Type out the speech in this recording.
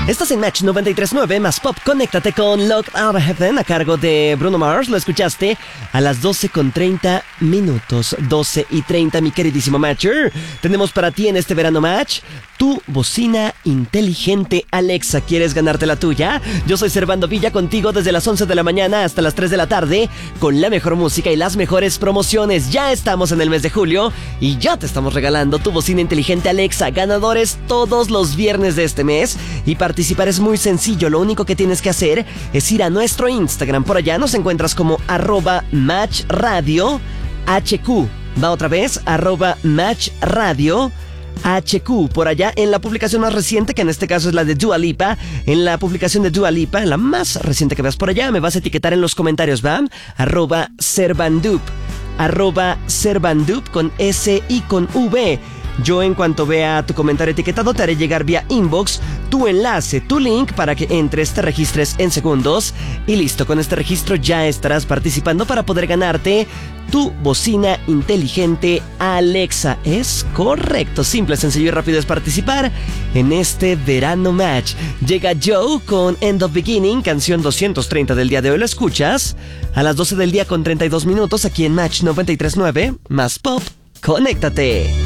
Estás en Match 93.9 más Pop. Conéctate con Locked Out of Heaven a cargo de Bruno Mars. Lo escuchaste a las 12:30 minutos. 12:30, mi queridísimo Matcher. Tenemos para ti en este verano Match tu bocina inteligente Alexa. ¿Quieres ganarte la tuya? Yo soy Servando Villa, contigo desde las 11 de la mañana hasta las 3 de la tarde con la mejor música y las mejores promociones. Ya estamos en el mes de julio y ya te estamos regalando tu bocina inteligente Alexa. Ganadores todos los viernes de este mes, y participar es muy sencillo. Lo único que tienes que hacer es ir a nuestro Instagram. Por allá nos encuentras como @matchradiohq. Va otra vez, @matchradiohq. Por allá en la publicación más reciente, que en este caso es la de Dua Lipa, en la publicación de Dua Lipa, en la más reciente que veas por allá, me vas a etiquetar en los comentarios, ¿va? @Servandup, @Servandup con S y con V. Yo, en cuanto vea tu comentario etiquetado, te haré llegar vía inbox tu enlace, tu link, para que entres, te registres en segundos y listo. Con este registro ya estarás participando para poder ganarte tu bocina inteligente Alexa. Es correcto, simple, sencillo y rápido es participar en este verano Match. Llega Joe con End of Beginning, canción 230 del día de hoy. Lo escuchas a las 12 del día con 32 minutos aquí en Match 93.9 más Pop. Conéctate.